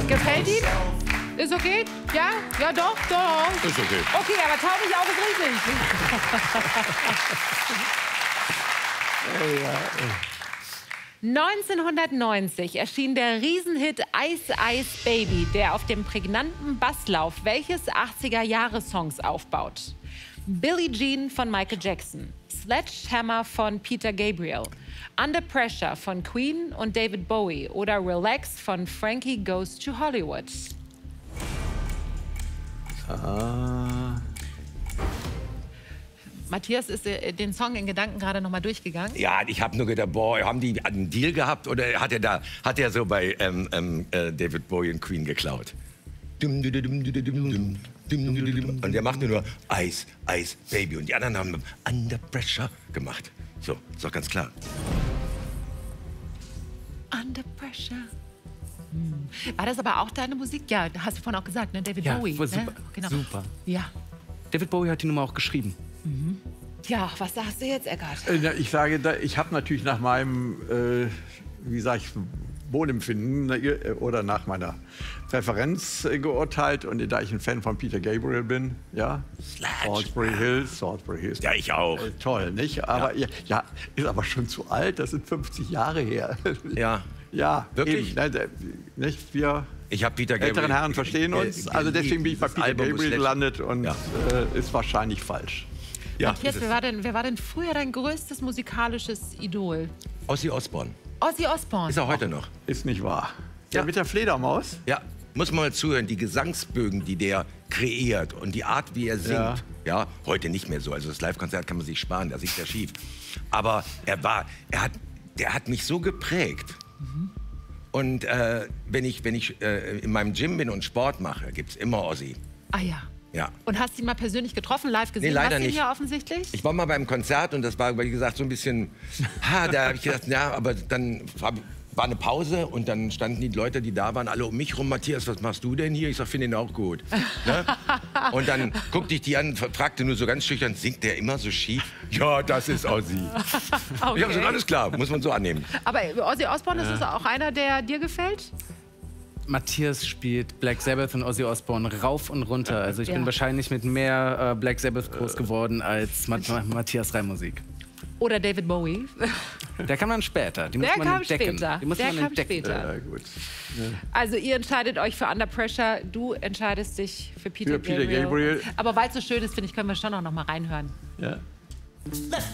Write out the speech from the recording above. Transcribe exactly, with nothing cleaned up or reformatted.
Gefällt Ihnen? Ist okay? Ja? Ja, doch, doch. Ist okay. Okay, aber taubig auch ist richtig. neunzehnhundertneunzig erschien der Riesenhit Ice Ice Baby, der auf dem prägnanten Basslauf welches achtziger-Jahre-Songs aufbaut? Billie Jean von Michael Jackson, Sledgehammer von Peter Gabriel, Under Pressure von Queen und David Bowie oder Relax von Frankie Goes to Hollywood? Ah. Matthias ist äh, den Song in Gedanken gerade noch mal durchgegangen. Ja, ich habe nur gedacht, boah, haben die einen Deal gehabt oder hat er da, hat er so bei ähm, ähm, äh, David Bowie und Queen geklaut? Dum, dum, dum, dum, dum, dum, dum, dum, dum. Und der machte nur Ice, Ice, Baby. Und die anderen haben Under Pressure gemacht. So, ist doch ganz klar. Under Pressure. Hm. War das aber auch deine Musik? Ja, hast du vorhin auch gesagt, ne? David Ja, Bowie. war super, Ne? Genau. super. Ja. David Bowie hat die Nummer auch geschrieben. Mhm. Ja, was sagst du jetzt, Eckart? Äh, Ich sage, da- ich habe natürlich nach meinem, äh, wie sage ich, Wohnempfinden äh, oder nach meiner Präferenz äh, geurteilt. Und da ich ein Fan von Peter Gabriel bin, ja, Salisbury Hills, Salisbury Hills. Ja, ich auch. Äh, toll, nicht? Aber ja. ja, ist aber schon zu alt. Das sind fünfzig Jahre her. Ja. Ja, Wirklich? Eben, ne, der- nicht? Wir Ich habe Peter Gabriel. älteren Herren verstehen uns. Also deswegen bin ich bei Das Peter Album Gabriel ist gelandet und Ja. äh, ist wahrscheinlich falsch. Ja, Matthias, ist wer es. war, denn, wer war denn früher dein größtes musikalisches Idol? Ozzy Osbourne. Ozzy Osbourne. Ist er heute noch? Ist nicht wahr. Ja. Ja, mit der Fledermaus? Ja, muss man mal zuhören, die Gesangsbögen, die der kreiert und die Art, wie er singt. Ja, Ja. heute nicht mehr so. Also das Live-Konzert kann man sich sparen, da singt er schief. Aber er war, er hat, der hat mich so geprägt. Mhm. Und äh, wenn ich, wenn ich äh, in meinem Gym bin und Sport mache, gibt's immer Ozzy. Ah ja. Ja. Und hast du ihn mal persönlich getroffen, live gesehen? Nee, leider hast du ihn nicht. hier offensichtlich? Ich war mal beim Konzert und das war, wie gesagt, so ein bisschen, ha, da habe ich gedacht, ja, aber dann war, war eine Pause und dann standen die Leute, die da waren, alle um mich rum. Matthias, was machst du denn hier? Ich sag, finde ihn auch gut. Ne? Und dann guckte ich die an, fragte nur so ganz schüchtern, singt der immer so schief? Ja, das ist Ozzy. Okay. Ich habe gesagt, alles klar, muss man so annehmen. Aber Ozzy Osbourne, ist das auch einer, der dir gefällt? Matthias spielt Black Sabbath und Ozzy Osbourne rauf und runter. Also ich Ja. bin wahrscheinlich mit mehr äh, Black Sabbath groß geworden als Ma Ma Matthias Reimmusik. Oder David Bowie? Der kam dann später. Die muss Der man kam entdecken. später. Die muss Der man kam entdecken. später. Ja, gut. Also ihr entscheidet euch für Under Pressure, du entscheidest dich für Peter, Für Peter Gabriel. Gabriel. Aber weil es so schön ist, finde ich, können wir schon auch noch mal reinhören. Ja. Let